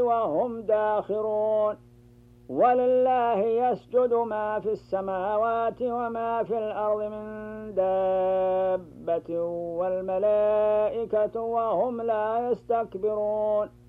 وهم داخرون. ولله يسجد ما في السماوات وما في الأرض من دابة والملائكة وهم لا يستكبرون.